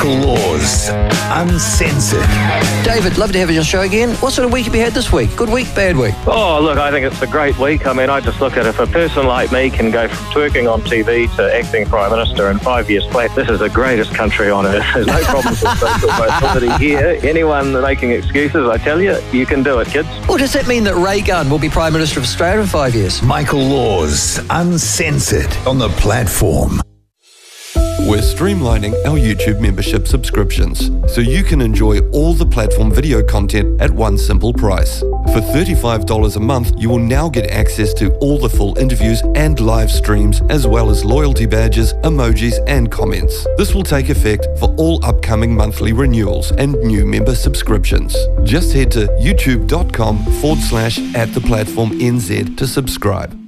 Michael Laws, Uncensored. David, love to have you on the show again. What sort of week have you had this week? Good week, bad week? Oh, look, I think it's a great week. I mean, I just look at it. If a person like me can go from twerking on TV to acting Prime Minister in 5 years flat, this is the greatest country on earth. There's no problems with social mobility here. Anyone making excuses, I tell you, you can do it, kids. Well, does that mean that Ray Gunn will be Prime Minister of Australia in 5 years? Michael Laws, Uncensored, on the platform. We're streamlining our YouTube membership subscriptions so you can enjoy all the platform video content at one simple price. For $35 a month, you will now get access to all the full interviews and live streams, as well as loyalty badges, emojis, and comments. This will take effect for all upcoming monthly renewals and new member subscriptions. Just head to youtube.com/@theplatformnz to subscribe.